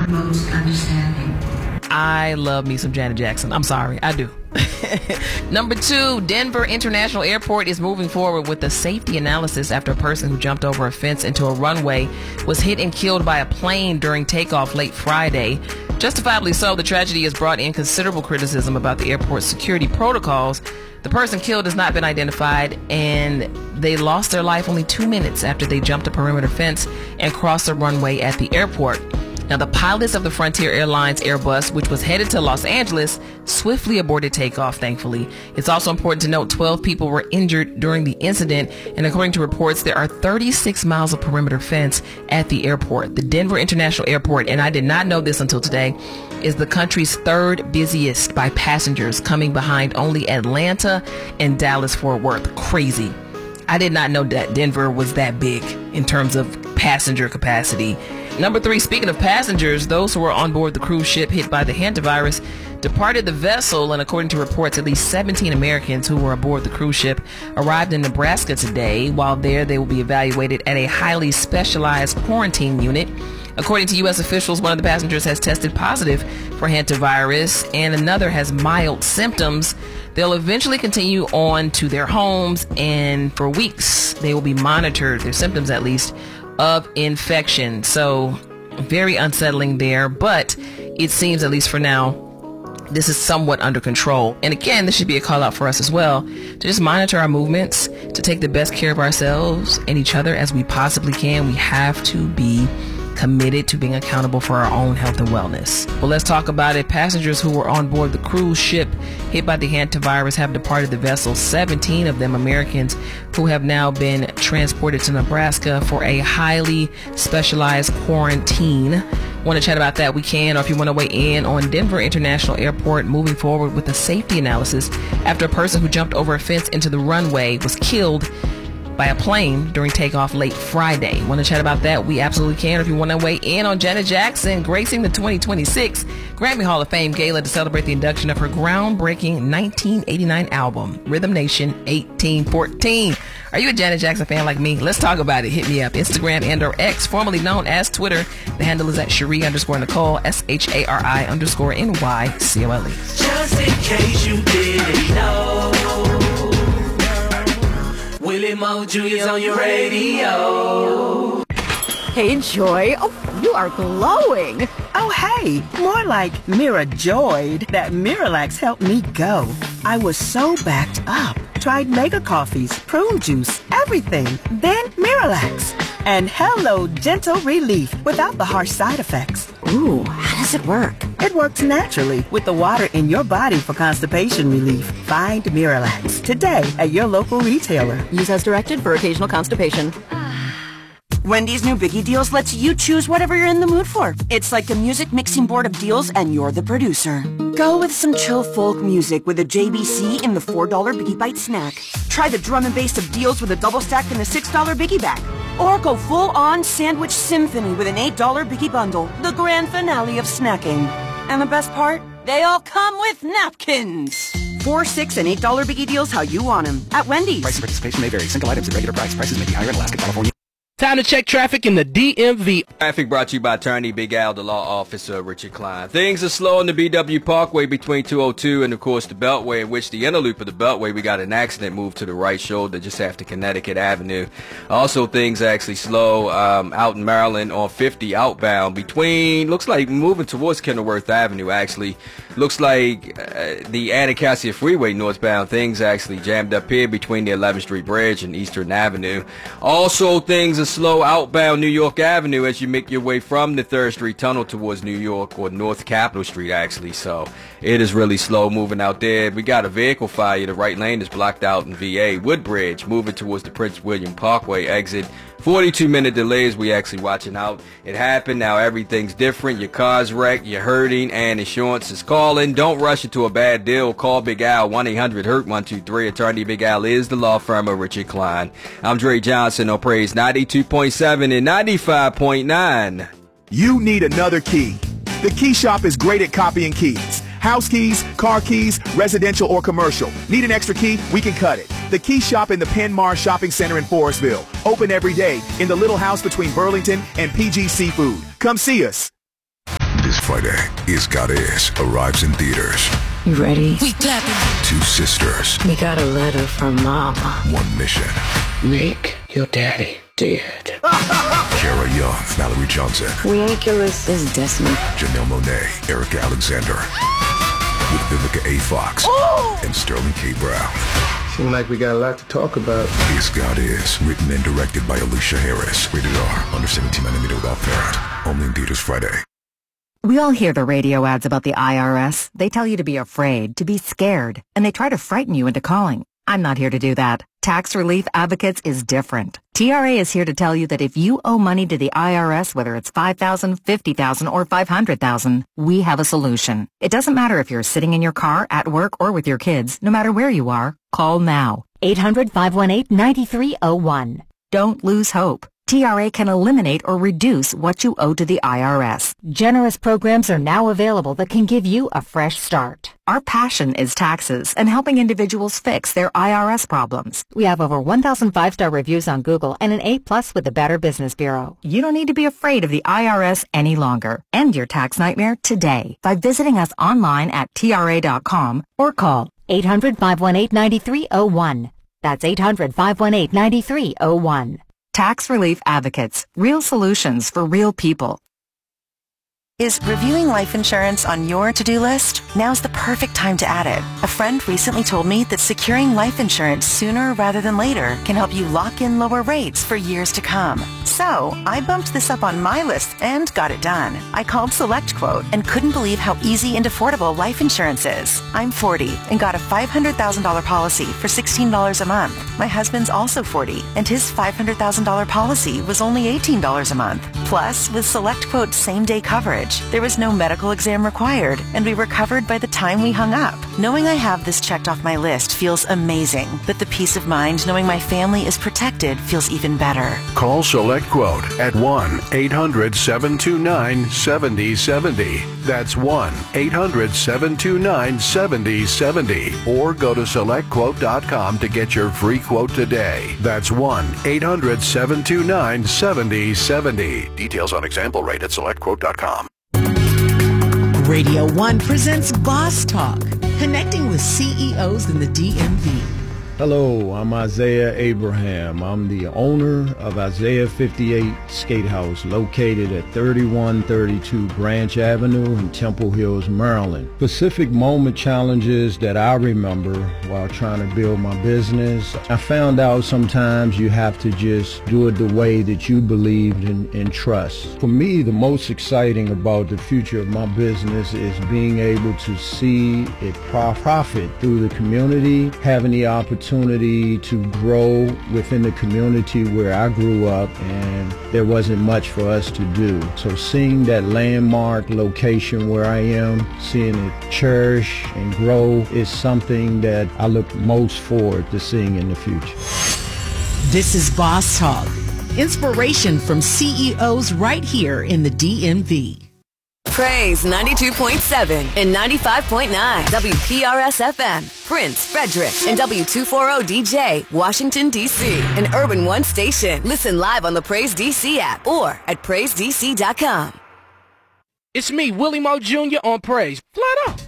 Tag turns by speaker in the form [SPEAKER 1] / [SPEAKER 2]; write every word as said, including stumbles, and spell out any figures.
[SPEAKER 1] most understanding.
[SPEAKER 2] I love me some Janet Jackson. I'm sorry, I do. Number two, Denver International Airport is moving forward with a safety analysis after a person who jumped over a fence into a runway was hit and killed by a plane during takeoff late Friday. Justifiably so, the tragedy has brought in considerable criticism about the airport's security protocols. The person killed has not been identified, and they lost their life only two minutes after they jumped a perimeter fence and crossed the runway at the airport. Now, the pilots of the Frontier Airlines Airbus, which was headed to Los Angeles, swiftly aborted takeoff, thankfully. It's also important to note twelve people were injured during the incident, and according to reports, there are thirty-six miles of perimeter fence at the airport. The Denver International Airport, and I did not know this until today, is the country's third busiest by passengers, coming behind only Atlanta and Dallas-Fort Worth. Crazy. I did not know that Denver was that big in terms of passenger capacity. Number three, speaking of passengers, those who were on board the cruise ship hit by the hantavirus departed the vessel, and according to reports, at least seventeen Americans who were aboard the cruise ship arrived in Nebraska today. While there, they will be evaluated at a highly specialized quarantine unit. According to U S officials, one of the passengers has tested positive for hantavirus and another has mild symptoms. They'll eventually continue on to their homes, and for weeks they will be monitored, their symptoms at least, of infection. So very unsettling there, but it seems, at least for now, this is somewhat under control. And again, this should be a call out for us as well to just monitor our movements, to take the best care of ourselves and each other as we possibly can. We have to be committed to being accountable for our own health and wellness. Well, let's talk about it. Passengers who were on board the cruise ship hit by the hantavirus have departed the vessel. seventeen of them Americans who have now been transported to Nebraska for a highly specialized quarantine. Want to chat about that? We can, or if you want to weigh in on Denver International Airport moving forward with a safety analysis after a person who jumped over a fence into the runway was killed by a plane during takeoff late Friday. Want to chat about that? We absolutely can. If you want to weigh in on Janet Jackson gracing the twenty twenty-six Grammy Hall of Fame gala to celebrate the induction of her groundbreaking nineteen eighty-nine album, Rhythm Nation eighteen fourteen. Are you a Janet Jackson fan like me? Let's talk about it. Hit me up. Instagram and or X, formerly known as Twitter. The handle is at Cherie underscore Nicole, S H A R I underscore N Y C O L E.
[SPEAKER 3] Just in case you didn't know, Willie Mo Junior's on your radio.
[SPEAKER 4] Hey, Joy. Oh, you are glowing.
[SPEAKER 5] Oh, hey. More like Mira joyed that Miralax helped me go. I was so backed up. Tried mega coffees, prune juice, everything. Then Miralax. And hello, gentle relief without the harsh side effects.
[SPEAKER 4] Ooh, how does it work?
[SPEAKER 5] It works naturally with the water in your body for constipation relief. Find Miralax today at your local retailer.
[SPEAKER 4] Use as directed for occasional constipation.
[SPEAKER 6] Wendy's new Biggie Deals lets you choose whatever you're in the mood for. It's like a music mixing board of deals, and you're the producer. Go with some chill folk music with a J B C in the four dollar Biggie Bite snack. Try the drum and bass of deals with a double stack in the six dollar Biggie Bag. Or go full-on sandwich symphony with an eight dollar Biggie Bundle, the grand finale of snacking. And the best part? They all come with napkins. Four, six, and eight dollar Biggie Deals how you want them at Wendy's.
[SPEAKER 7] Price and participation may vary. Single items at regular price. Prices may be higher in Alaska, California.
[SPEAKER 8] Time to check traffic in the D M V.
[SPEAKER 9] Traffic brought to you by Attorney Big Al, the law officer Richard Klein. Things are slow on the B W Parkway between two oh two and, of course, the Beltway, in which the inner loop of the Beltway, we got an accident moved to the right shoulder just after Connecticut Avenue. Also, things are actually slow um, out in Maryland on fifty outbound between, looks like moving towards Kenilworth Avenue, actually. Looks like uh, the Anacostia Freeway northbound, things actually jammed up here between the eleventh Street Bridge and Eastern Avenue. Also, things are slow outbound New York Avenue as you make your way from the third Street Tunnel towards New York, or North Capitol Street, actually. So it is really slow moving out there. We got a vehicle fire. The right lane is blocked out in V A. Woodbridge moving towards the Prince William Parkway exit. forty-two minute delays. We actually watching out. It happened. Now everything's different. Your car's wrecked. You're hurting, and insurance is calling. Don't rush into a bad deal. Call Big Al, one eight hundred hurt one two three. Attorney Big Al is the law firm of Richard Klein. I'm Dre Johnson on Praise ninety-two point seven and ninety-five point nine.
[SPEAKER 10] You need another key. The Key Shop is great at copying keys. House keys, car keys, residential or commercial. Need an extra key? We can cut it. The Key Shop in the Penn Mars Shopping Center in Forestville. Open every day in the little house between Burlington and P G Seafood. Come see us.
[SPEAKER 1] Friday. Is God Is arrives in theaters.
[SPEAKER 11] You ready?
[SPEAKER 12] We clapping.
[SPEAKER 1] Two sisters.
[SPEAKER 11] We got a letter from Mama.
[SPEAKER 1] One mission.
[SPEAKER 8] Make your daddy dead.
[SPEAKER 1] Kara Young, Mallory Johnson.
[SPEAKER 11] Ridiculous is Destiny.
[SPEAKER 1] Janelle Monáe, Erica Alexander. With Vivica A. Fox. Oh! And Sterling K. Brown.
[SPEAKER 13] Seems like we got a lot to talk about.
[SPEAKER 1] Is God Is, written and directed by Alicia Harris. Rated R, under seventeen millimeter without parent. Only in theaters Friday.
[SPEAKER 14] We all hear the radio ads about the I R S. They tell you to be afraid, to be scared, and they try to frighten you into calling. I'm not here to do that. Tax Relief Advocates is different. T R A is here to tell you that if you owe money to the I R S, whether it's five thousand dollars, fifty thousand dollars, or five hundred thousand dollars, we have a solution. It doesn't matter if you're sitting in your car, at work, or with your kids. No matter where you are, call now. eight hundred, five one eight, nine three zero one. Don't lose hope. T R A can eliminate or reduce what you owe to the I R S. Generous programs are now available that can give you a fresh start. Our passion is taxes and helping individuals fix their I R S problems. We have over one thousand five-star reviews on Google and an A plus with the Better Business Bureau. You don't need to be afraid of the I R S any longer. End your tax nightmare today by visiting us online at T R A dot com or call eight hundred, five one eight, nine three zero one. That's eight hundred, five one eight, nine three zero one. Tax Relief Advocates. Real solutions for real people.
[SPEAKER 15] Is reviewing life insurance on your to-do list? Now's the perfect time to add it. A friend recently told me that securing life insurance sooner rather than later can help you lock in lower rates for years to come. So, I bumped this up on my list and got it done. I called SelectQuote and couldn't believe how easy and affordable life insurance is. I'm forty and got a five hundred thousand dollars policy for sixteen dollars a month. My husband's also forty and his five hundred thousand dollars policy was only eighteen dollars a month. Plus, with SelectQuote's same-day coverage, there was no medical exam required, and we were covered by the time we hung up. Knowing I have this checked off my list feels amazing, but the peace of mind knowing my family is protected feels even better.
[SPEAKER 16] Call SelectQuote at one eight hundred, seven two nine, seven zero seven zero. That's one eight hundred, seven two nine, seven zero seven zero. Or go to select quote dot com to get your free quote today. That's one eight hundred, seven two nine, seven zero seven zero. Details on example rate at select quote dot com.
[SPEAKER 17] Radio One presents Boss Talk, connecting with C E Os in the D M V.
[SPEAKER 18] Hello, I'm Isaiah Abraham. I'm the owner of Isaiah fifty-eight Skate House, located at thirty-one thirty-two Branch Avenue in Temple Hills, Maryland. Specific moment challenges that I remember while trying to build my business. I found out sometimes you have to just do it the way that you believed and, and trust. For me, the most exciting about the future of my business is being able to see it profit through the community, having the opportunity opportunity to grow within the community where I grew up, and there wasn't much for us to do. So seeing that landmark location where I am, seeing it cherish and grow is something that I look most forward to seeing in the future.
[SPEAKER 17] This is Boss Talk, inspiration from C E Os right here in the D M V.
[SPEAKER 19] Praise ninety-two point seven and ninety-five point nine W P R S F M, Prince, Frederick, and W two forty D J, Washington, D C, an Urban One station. Listen live on the Praise D C app or at praise d c dot com.
[SPEAKER 8] It's me, Willie Moe Junior on Praise. Flat out.